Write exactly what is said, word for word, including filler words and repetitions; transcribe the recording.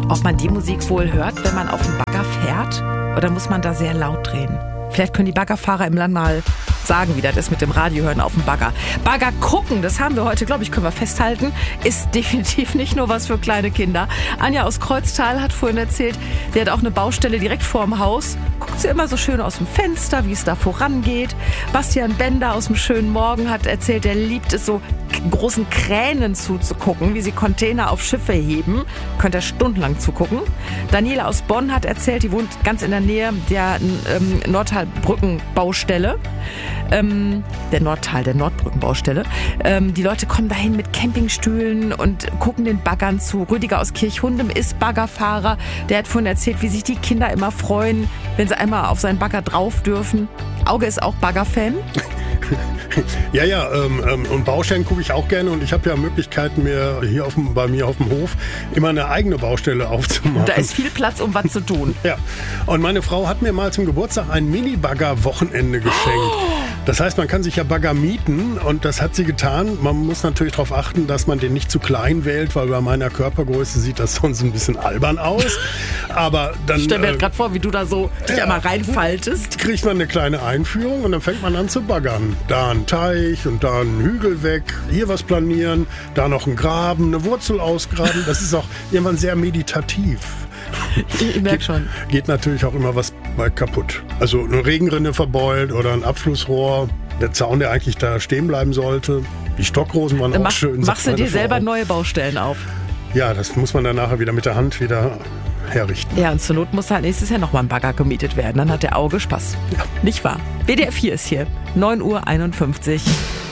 ob man die Musik wohl hört, wenn man auf dem Bagger fährt, oder muss man da sehr laut drehen? Vielleicht können die Baggerfahrer im Land mal sagen, wie das ist mit dem Radio hören auf dem Bagger. Bagger gucken, das haben wir heute, glaube ich, können wir festhalten, ist definitiv nicht nur was für kleine Kinder. Anja aus Kreuztal hat vorhin erzählt, die hat auch eine Baustelle direkt vorm Haus. Guckt sie immer so schön aus dem Fenster, wie es da vorangeht. Bastian Bender aus dem schönen Morgen hat erzählt, er liebt es so, großen Kränen zuzugucken, wie sie Container auf Schiffe heben. Könnt ihr stundenlang zugucken. Daniela aus Bonn hat erzählt, die wohnt ganz in der Nähe der ähm, Nordtalbrückenbaustelle. Ähm, der Nordtal, der Nordbrückenbaustelle. Ähm, die Leute kommen dahin mit Campingstühlen und gucken den Baggern zu. Rüdiger aus Kirchhundem ist Baggerfahrer. Der hat vorhin erzählt, wie sich die Kinder immer freuen, wenn sie einmal auf seinen Bagger drauf dürfen. Auge ist auch Bagger-Fan. Ja, ja, ähm, ähm, und Baustellen gucke ich auch gerne und ich habe ja Möglichkeiten, mir hier auf dem, bei mir auf dem Hof immer eine eigene Baustelle aufzumachen. Da ist viel Platz, um was zu tun. Ja, und meine Frau hat mir mal zum Geburtstag ein Mini-Bagger-Wochenende geschenkt. Das heißt, man kann sich ja Bagger mieten und das hat sie getan. Man muss natürlich darauf achten, dass man den nicht zu klein wählt, weil bei meiner Körpergröße sieht das sonst ein bisschen albern aus. Aber dann, ich stelle mir äh, gerade vor, wie du da so dich ja, einmal reinfaltest. Kriegt man eine kleine Einführung und dann fängt man an zu baggern. Da ein Teich und da ein Hügel weg, hier was planieren, da noch ein Graben, eine Wurzel ausgraben. Das ist auch irgendwann sehr meditativ. Ich merke schon. Geht natürlich auch immer was mal kaputt. Also eine Regenrinne verbeult oder ein Abflussrohr, der Zaun, der eigentlich da stehen bleiben sollte. Die Stockrosen waren Dann auch mach, schön. Machst du dir selber Frau. neue Baustellen auf? Ja, das muss man dann nachher wieder mit der Hand wieder herrichten. Ja, und zur Not muss halt nächstes Jahr nochmal ein Bagger gemietet werden. Dann hat der Auge Spaß. Ja. Nicht wahr? W D R vier ist hier. neun Uhr einundfünfzig.